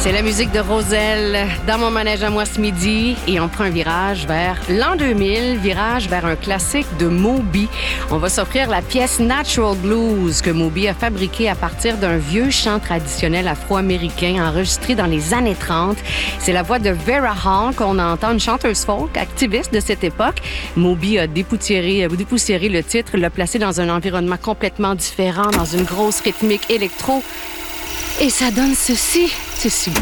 C'est la musique de Roselle dans mon manège à moi ce midi et on prend un virage vers l'an 2000, virage vers un classique de Moby. On va s'offrir la pièce Natural Blues que Moby a fabriquée à partir d'un vieux chant traditionnel afro-américain enregistré dans les années 30. C'est la voix de Vera Hall qu'on entend, une chanteuse folk, activiste de cette époque. Moby a dépoussiéré le titre, l'a placé dans un environnement complètement différent, dans une grosse rythmique électro. Et ça donne ceci. C'est sublime.